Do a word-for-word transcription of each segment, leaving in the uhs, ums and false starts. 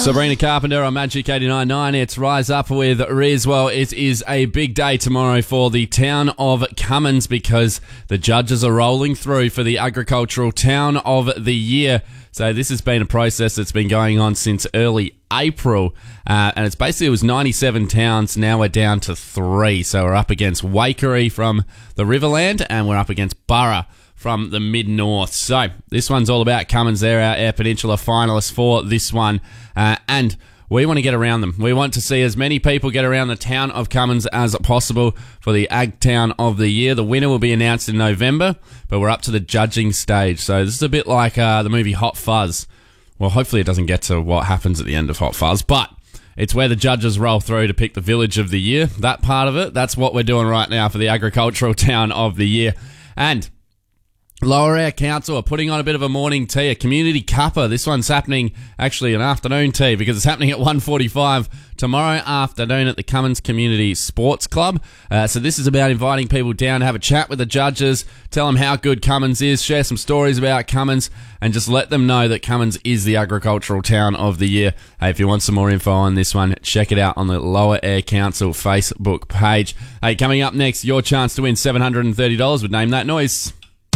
Sabrina Carpenter on Magic eighty-nine point nine. It's Rise Up with Riz. Well, it is a big day tomorrow for the town of Cummins because the judges are rolling through for the Agricultural Town of the Year. So this has been a process that's been going on since early April, uh, and it's basically it was ninety-seven towns. Now we're down to three. So we're up against Waikerie from the Riverland, and we're up against Burra from the mid-north. So this one's all about Cummins. They're our Eyre Peninsula finalists for this one, uh, and we want to get around them. We want to see as many people get around the town of Cummins as possible for the Ag Town of the Year. The winner will be announced in November, but we're up to the judging stage. So this is a bit like uh, the movie Hot Fuzz. Well, hopefully it doesn't get to what happens at the end of Hot Fuzz, but it's where the judges roll through to pick the village of the year. That part of it, that's what we're doing right now for the Agricultural Town of the Year. And Lower Eyre Council are putting on a bit of a morning tea, a community cuppa. This one's happening, actually an afternoon tea, because it's happening at one forty-five tomorrow afternoon at the Cummins Community Sports Club. Uh, so this is about inviting people down to have a chat with the judges, tell them how good Cummins is, share some stories about Cummins, and just let them know that Cummins is the Agricultural Town of the Year. Hey, if you want some more info on this one, check it out on the Lower Eyre Council Facebook page. Hey, coming up next, your chance to win seven hundred thirty dollars with Name That Noise.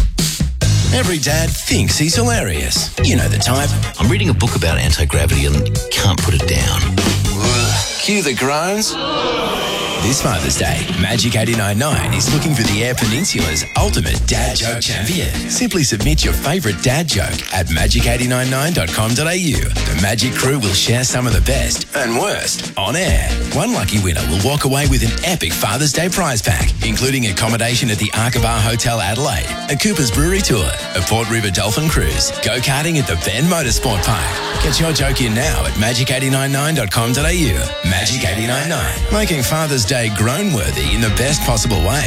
Every dad thinks he's hilarious. You know the type. I'm reading a book about anti-gravity and can't put it down. Cue the groans. This Father's Day, Magic eighty-nine point nine is looking for the Eyre Peninsula's ultimate dad joke champion. Simply submit your favourite dad joke at magic eight nine nine dot com dot a u. The Magic crew will share some of the best and worst on air. One lucky winner will walk away with an epic Father's Day prize pack, including accommodation at the Arkabar Hotel Adelaide, a Cooper's Brewery tour, a Port River Dolphin cruise, go-karting at the Bend Motorsport Park. Get your joke in now at magic eight nine nine dot com dot a u. Magic eighty-nine point nine, making Father's Day grown-worthy in the best possible way.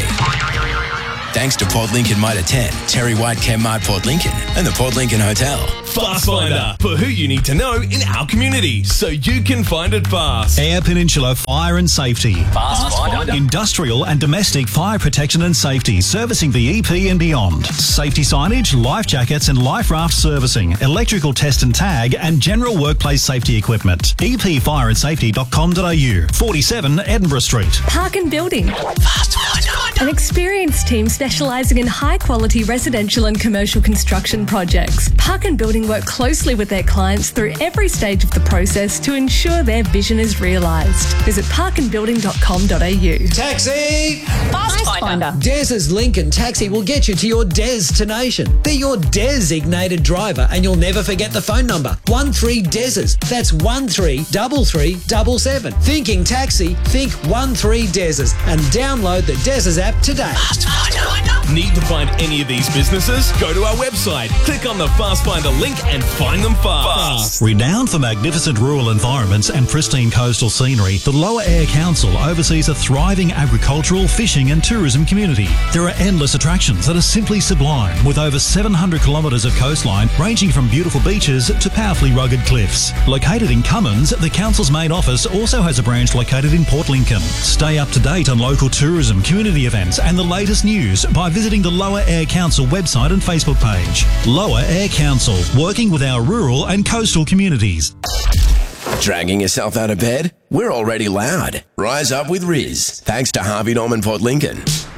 Thanks to Port Lincoln Mitre ten, Terry White Chemmart Port Lincoln, and the Port Lincoln Hotel. Fast Finder, for who you need to know in our community, so you can find it fast. Eyre Peninsula Fire and Safety. Fast Finder. Industrial and domestic fire protection and safety, servicing the E P and beyond. Safety signage, life jackets and life raft servicing, electrical test and tag, and general workplace safety equipment. e p fire and safety dot com dot a u. forty-seven Edinburgh Street. Park and Building. Fast Finder. An experienced team specialising in high-quality residential and commercial construction projects. Park and Building work closely with their clients through every stage of the process to ensure their vision is realised. Visit park and building dot com dot a u. Taxi! Fast Finder. Des's Lincoln Taxi will get you to your destination. They're your designated driver, and you'll never forget the phone number. one three Des's. That's one three three three seven seven. Thinking taxi, think one three Des's, and download the Des's app today. Fast Finder. Need to find any of these businesses? Go to our website, click on the Fast Finder link and find them fast. Renowned for magnificent rural environments and pristine coastal scenery, the Lower Eyre Council oversees a thriving agricultural, fishing and tourism community. There are endless attractions that are simply sublime, with over seven hundred kilometres of coastline ranging from beautiful beaches to powerfully rugged cliffs. Located in Cummins, the council's main office also has a branch located in Port Lincoln. Stay up to date on local tourism, community events and the latest news by visiting the Lower Eyre Council website and Facebook page. Lower Eyre Council, working with our rural and coastal communities. Dragging yourself out of bed? We're already loud. Rise up with Riz. Thanks to Harvey Norman Port Lincoln.